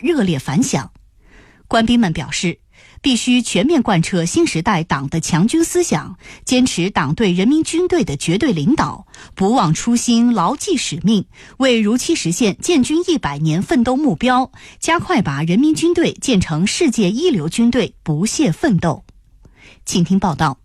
热烈反响。官兵们表示，必须全面贯彻新时代党的强军思想，坚持党对人民军队的绝对领导，不忘初心，牢记使命，为如期实现建军100年奋斗目标，加快把人民军队建成世界一流军队不懈奋斗。请听报道。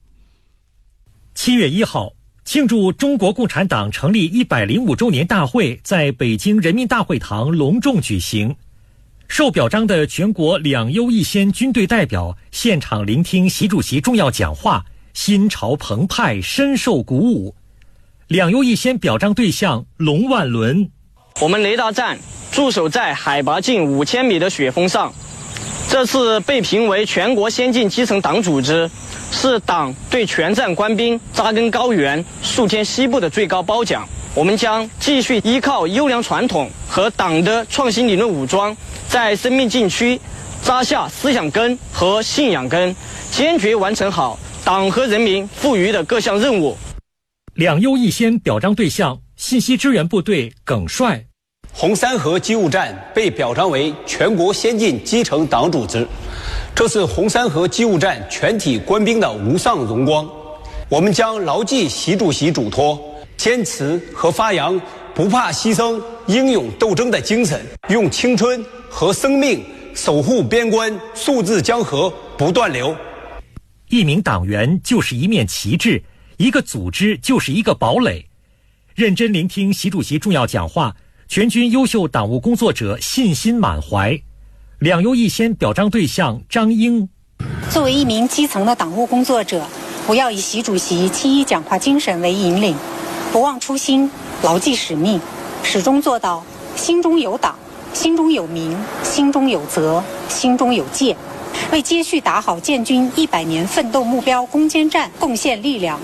7月1号，庆祝中国共产党成立105周年大会在北京人民大会堂隆重举行。受表彰的全国2优1先军队代表现场聆听习主席重要讲话，心潮澎湃，深受鼓舞。2优1先表彰对象龙万伦： 我们雷达站驻守在海拔近5000米的雪峰上，这次被评为全国先进基层党组织，是党对全站官兵扎根高原、戍歼西部的最高褒奖。我们将继续依靠优良传统和党的创新理论武装，在生命禁区扎下思想根和信仰根，坚决完成好党和人民赋予的各项任务。 2优1先表彰对象信息支援部队耿帅： 红山河机务站被表彰为全国先进基层党组织，这是红山河机务站全体官兵的无上荣光。我们将牢记习主席嘱托，坚持和发扬不怕牺牲、英勇斗争的精神，用青春和生命守护边关，数字江河不断流。 一名党员就是一面旗帜，一个组织就是一个堡垒。认真聆听习主席重要讲话，全军优秀党务工作者信心满怀。2优1先表彰对象张英： 作为一名基层的党务工作者，我要以习主席7.1讲话精神为引领，不忘初心，牢记使命，始终做到心中有党，心中有民，心中有责，心中有戒，为接续打好建军100年奋斗目标攻坚战贡献力量。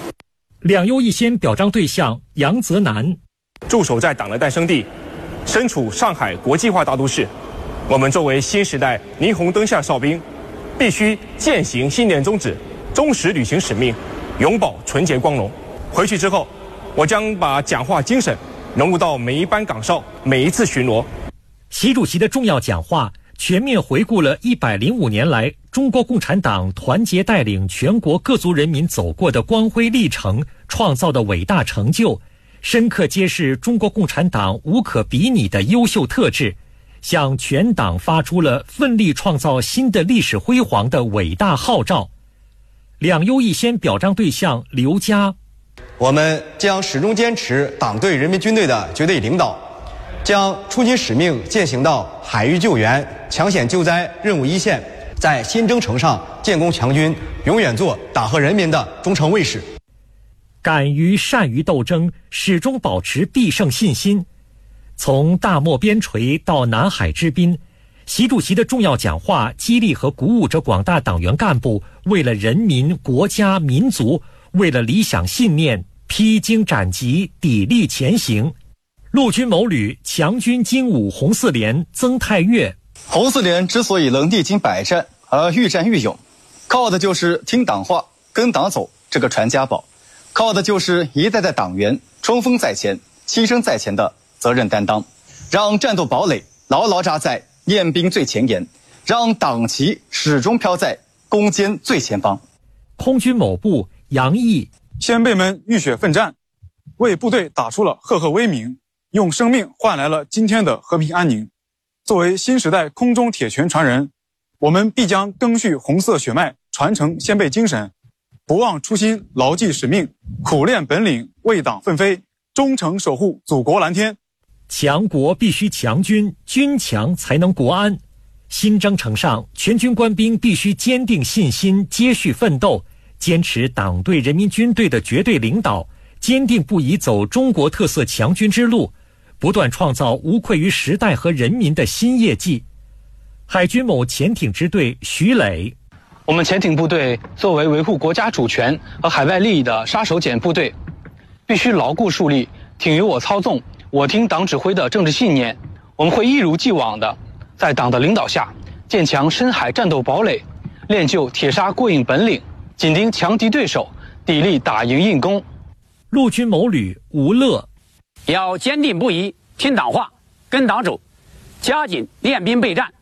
2优1先表彰对象杨泽南： 驻守在党的诞生地，身处上海国际化大都市，我们作为新时代霓虹灯下哨兵，必须践行信念宗旨，忠实履行使命，永葆纯洁光荣。回去之后，我将把讲话精神融入到每一班岗哨，每一次巡逻。 习主席的重要讲话全面回顾了105年来中国共产党团结带领全国各族人民走过的光辉历程，创造的伟大成就，深刻揭示中国共产党无可比拟的优秀特质，向全党发出了奋力创造新的历史辉煌的伟大号召。2优1先表彰对象刘佳： 我们将始终坚持党对人民军队的绝对领导，将初心使命践行到海域救援、抢险救灾任务一线，在新征程上建功强军，永远做党和人民的忠诚卫士。 敢于善于斗争，始终保持必胜信心。从大漠边陲到南海之滨，习主席的重要讲话激励和鼓舞着广大党员干部为了人民、国家、民族，为了理想信念披荆斩棘，砥砺前行。陆军某旅强军精武红四连曾泰岳： 红四连之所以能历经百战而愈战愈勇，靠的就是听党话、跟党走这个传家宝，靠的就是一代代党员冲锋在前、牺牲在前的责任担当，让战斗堡垒牢牢扎在练兵最前沿，让党旗始终飘在攻坚最前方。 空军某部杨毅： 先辈们浴血奋战，为部队打出了赫赫威名，用生命换来了今天的和平安宁。作为新时代空中铁拳传人，我们必将赓续红色血脉，传承先辈精神，不忘初心，牢记使命，苦练本领，为党奋飞，忠诚守护祖国蓝天。 强国必须强军，军强才能国安。新征程上，全军官兵必须坚定信心，接续奋斗，坚持党对人民军队的绝对领导，坚定不移走中国特色强军之路，不断创造无愧于时代和人民的新业绩。海军某潜艇支队徐磊： 我们潜艇部队作为维护国家主权和海外利益的杀手锏部队，必须牢固树立挺由我操纵、我听党指挥的政治信念。我们会一如既往的在党的领导下建强深海战斗堡垒，练就铁砂过硬本领，紧盯强敌对手，砥砺打赢硬攻。 陆军某旅吴乐： 要坚定不移听党话，跟党走，加紧练兵备战，